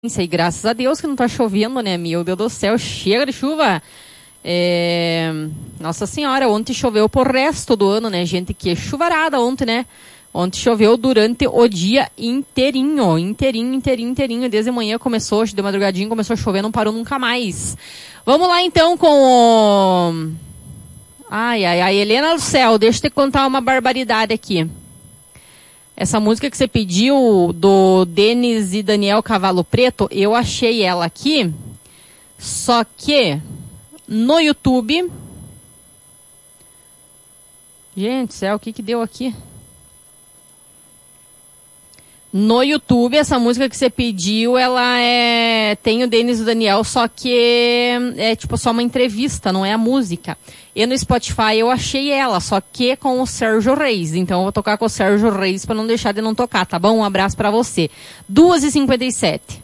E graças a Deus que não tá chovendo, né? Meu Deus do céu, chega de chuva. Nossa Senhora, ontem choveu pro resto do ano, né, gente? Que chuvarada ontem, né? Ontem choveu durante o dia inteirinho. Desde manhã começou, de madrugadinha começou a chover, não parou nunca mais. Vamos lá então com o... Ai, Helena do céu, deixa eu te contar uma barbaridade aqui. Essa música que você pediu, do Denis e Daniel Cavalo Preto, eu achei ela aqui, só que no YouTube... Gente do céu, o que deu aqui? No YouTube, essa música que você pediu, ela tem o Denis e o Daniel, só que é tipo só uma entrevista, não é a música. E no Spotify eu achei ela, só que com o Sérgio Reis. Então eu vou tocar com o Sérgio Reis pra não deixar de não tocar, tá bom? Um abraço pra você. 2h57.